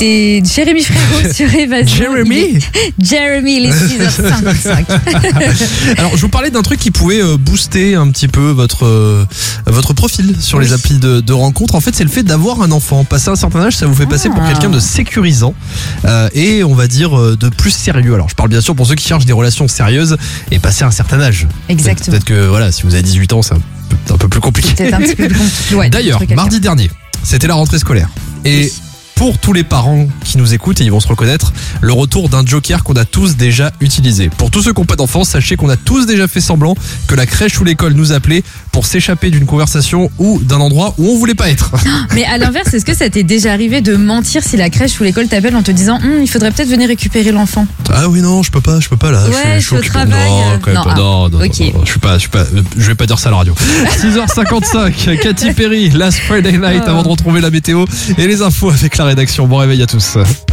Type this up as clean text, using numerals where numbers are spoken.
C'était Jérémy Frérot sur Évasion. Jérémy, il est 6h55. Alors, je vous parlais d'un truc qui pouvait booster un petit peu votre profil sur les applis de rencontres. En fait, c'est le fait d'avoir un enfant. Passer un certain âge, ça vous fait passer pour quelqu'un de sécurisant et on va dire de plus sérieux. Alors, je parle bien sûr pour ceux qui cherchent des relations sérieuses et passer un certain âge. Exactement. Peut-être que voilà, si vous avez 18 ans, c'est un peu plus compliqué. Peut-être un petit peu plus compliqué. Ouais, d'ailleurs, mardi dernier, c'était la rentrée scolaire. Et pour tous les parents qui nous écoutent, et ils vont se reconnaître, le retour d'un joker qu'on a tous déjà utilisé. Pour tous ceux qui n'ont pas d'enfants, sachez qu'on a tous déjà fait semblant que la crèche ou l'école nous appelait pour s'échapper d'une conversation ou d'un endroit où on voulait pas être. Mais à l'inverse, est-ce que ça t'est déjà arrivé de mentir si la crèche ou l'école t'appelle en te disant il faudrait peut-être venir récupérer l'enfant? Ah oui, non, je peux pas là. Ouais, je suis au travail. Non, quand même pas. Non, okay. Je vais pas dire ça à la radio. 6h55, Katy Perry, Last Friday Night, avant de retrouver la météo et les infos avec la rédaction. Bon réveil à tous.